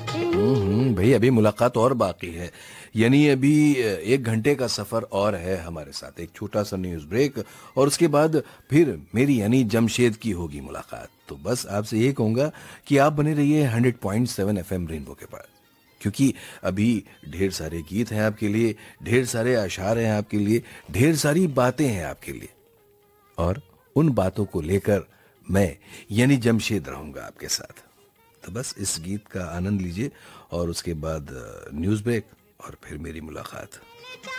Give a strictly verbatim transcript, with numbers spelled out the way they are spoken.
हम्म भाई, अभी मुलाकात और बाकी है। यानी अभी एक घंटे का सफर और है हमारे साथ। एक छोटा सा न्यूज ब्रेक और उसके बाद फिर मेरी यानी जमशेद की होगी मुलाकात। तो बस आपसे ये कहूंगा कि आप बने रहिए hundred point seven F M rainbow के पास, क्योंकि अभी ढेर सारे गीत हैं आपके लिए, ढेर सारे अशार हैं आपके लिए, ढेर सारी बातें हैं आपके लिए। और उन बातों को लेकर मैं यानी जमशेद रहूंगा आपके साथ। तो बस इस गीत का आनंद लीजिए और उसके बाद अ, न्यूज़ ब्रेक और फिर मेरी मुलाकात।